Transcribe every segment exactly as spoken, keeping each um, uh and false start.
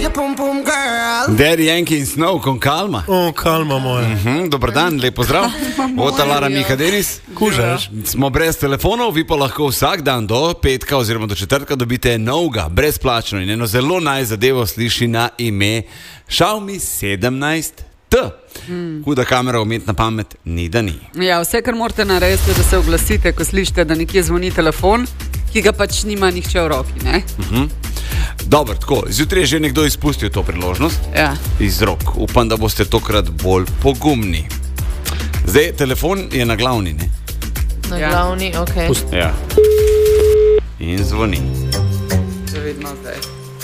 Daddy Yankee in Snow con Calma. O, Calma moja. Mm-hmm, dober dan, lep pozdrav. Ota Lara Miha Denis. Kužaš. Smo brez telefonov, vi pa lahko vsak dan do petka oziroma do četrtka dobite novega, brezplačno in eno zelo naj zadevo sliši na ime Xiaomi sedemnajst T. Mm. Huda kamera, umetna pamet, ni da ni. Ja, vse, kar morate narediti, da se oglasite, ko slišite, da nekje zvoni telefon, ki ga pač nima nihče v roki, ne? Mm-hmm. Dobro, tako, zjutraj je že nekdo izpustil to priložnost ja. iz rok. Upam, da boste tokrat bolj pogumni. Zdaj, telefon je na glavni, ne? Na ja. glavni, okej. Okay. Ja. In zvoni. Že vidimo zdaj.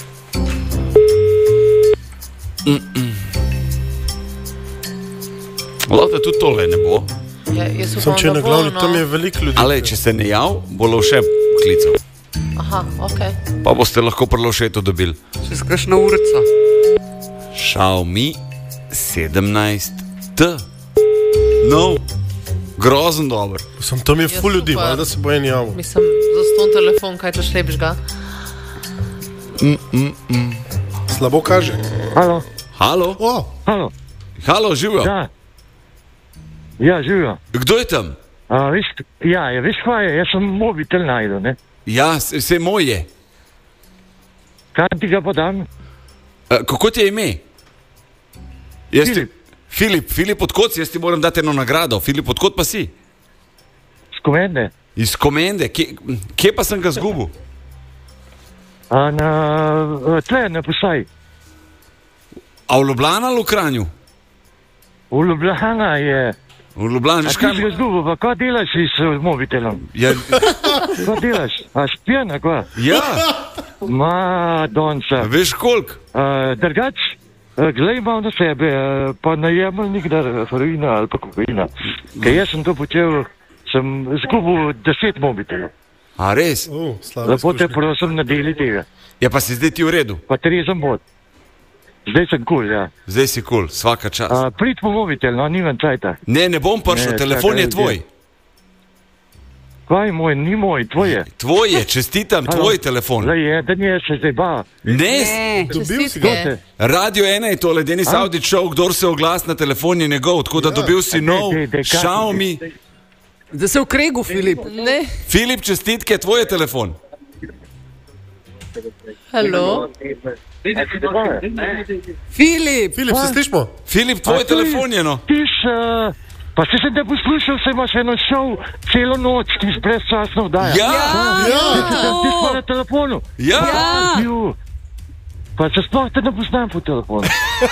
Mm-mm. Lahko tudi tole ne bo. Ja, Sem če na glavni, no. Tam je veliko ljudi. Ale, če se ne jav, bo Lovše klical. Aha, okej. Okay. Pa boste lahko pri Lovšetu dobili. Čez kakšno urico. Xiaomi sedemnajst T. No, grozen dober. Sem tam je Ja, ful ljudi, super. da se bo en javil. Mislim, za ston telefon, kaj češ lepiš ga? Mm, mm, mm. Slabo kaže. Halo, Halo? O, halo, Halo, živijo? ja, ja, živijo. Kdo je tam? A, veš, ja, ja, veš kaj je, jaz sem mobitel najdel, ne? Ja, vse moj je. Kaj ti ga pa dam? E, kako ti je ime? Jaz Filip. Ti, Filip, Filip od kod si, jaz ti moram dati eno nagrado. Filip, od kod pa si? Skomende? Iz Komende. Kje, kje pa sem ga zgubil? A na, tle, na posaj. A v Ljubljana ali v Kranju? V Ljubljana je. V Ljubljana, A veš ti kaj? si ga zgubil, pa kaj delaš s mobitelom? Ja, Kaj delaš? A špijana, kaj? ja, Ma, donca. veš koliko? Uh, drugač, uh, glej malo na sebe, uh, pa najemal nikdar heroina ali pa kokaina. Ker jaz sem to počel, sem zgubil deset mobitelov. A res? o, slabo Lepo te izkušnje. prosim, nadeli tega. Ja, pa si zdaj ti v redu. Pa trezen bod. Zdaj sem kul, ja. Zdaj si kul, cool, svaka čas. Uh, prid po mobitel, no, nimam čajta. Ne, ne bom prišel, Ne, telefon je čakaj, tvoj. Kaj moj, ni moj, tvoj je. Tvoj je, čestitam, Halo. tvoj telefon. Zdaj je, da nije se zdaj ba. Ne, Ne. Dobil si ga. Čestitke. Radio ena je tole, Denis Audić show, kdor se oglas na telefon je njegov, tako da Ja. dobil si Dej, nov dej, dej, kaj- Xiaomi. Da se v kregu, Filip. Ne, Filip, čestitke, tvoj je telefon. halo. Filip. Filip, se slišmo? Filip, tvoj telefon je no. Tiš, uh, pa si sem te poslušal, se imaš eno šov celo noč, ti si brezčasno vdaja. Ja, Ja, Ti si pa na telefonu. ja. Ja. Ju. Pa se sploh te ne poznam po telefonu.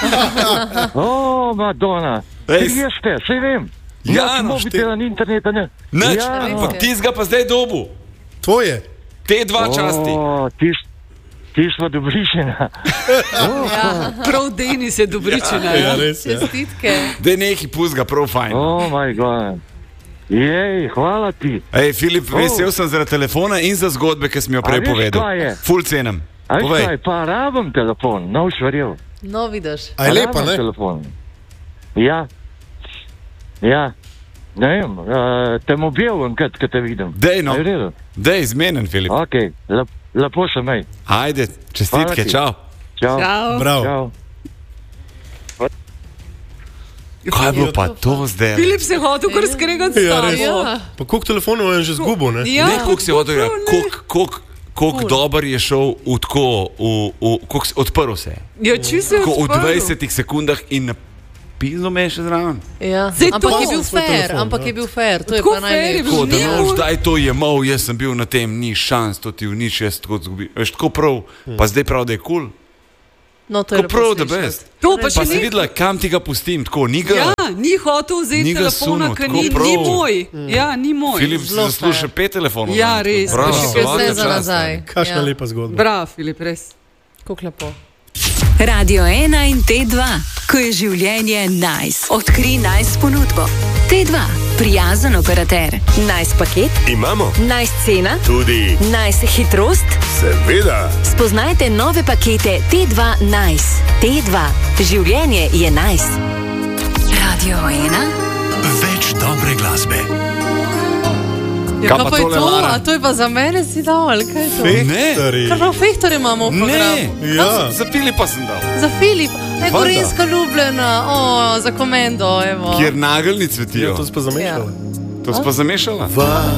O, Madonna. Ej, Ti jeste, sej vem. Ja, Imaš no, mobitela ni interneta, ne? Nič, Ja. ampak ti ga pa zdaj dobu. Tvoje. Te dva časti. O, ti, ti smo dobrišena. Ja, Prav Denis je dobričina. Ja, res je. čestitke. Dej neki puz ga, prav fajn. Oh, moj god. Jej, hvala ti. Ej, Filip, vesel sem zaradi telefona in za zgodbe, ki sem jo prej A veš, povedal. kaj je? Ful cenem. A veš Povej. kaj, pa rabim telefon, no už verjel. No, vidiš. A je lepa, Rabim ne? telefon. Ja. Ja. Ne vem, uh, te mobilom, kad, kad te vidim. Dej no, Je v redu? dej zmenen, Filip. Ok, lep, lepo sem, ej. Ajde, čestitke, Hvala ti. čau. Čau. Čau. Bravo. Čau. Kaj je bilo pa to zdaj? Filip se hotel kar skregati s Ja, tabo. res. Ja. Pa koliko telefonov je že zgubil, ne? Ja. Ne, koliko si hodil, prav ne. koliko, koliko, koliko dober je šel v tako, v, v, koliko si odprl se. Ja, če se je Tako v odprl. dvajsetih sekundah in na pizno me je še zraven. Ja. Zdaj Ampak to- je bil svoj fair, telefon, ampak ja. je bil fair, to je Tako pa fair je najlepše. bil. Tako da Ne, noč, on- daj to je mal, jaz sem bil na tem, ni šans, to ti v nič, jaz tako zgubi. Veš, tako prav, pa zdaj prav, da je kul. Cool. No, to je Tako lepo prav, da slišati. best. To pa Pa še si ni. videla, kam ti ga pustim, tako, ni ga. Ja, ni hotel vzeti Ni ga telefona, sunil, ker tako ni, prav. ni moj. Ja, ni moj. Filip si Zelo zasluži fair. pet telefonov. Ja, res. Bravo, Še Še svaka vse za čast, nazaj. Kakšna Ja. lepa zgodba. Bravo, Filip, res. Kako lepo. Radio ena in T dva, ko je življenje nice. Odkri nice ponudbo. T dva, prijazen operater. Nice paket, Imamo nice cena, tudi, nice hitrost. seveda, Spoznajte nove pakete T dva Nice. T dva, življenje je nice. Radio ena. več dobre glasbe. Ja, Kaj pa, pa pa je tole, to, Lara? a to je pa za mene si dal, ali kaj je to? Fehtari. Kar pa fehtore imamo v programu. Ne, Ja. za Filipa sem dal. Za Filip, je Valjda. gorenska ljubljena, o, za komendo, evo. Kjer nageljni cvetijo. Ja, to si pa zamešala. To si pa zamešala? Va.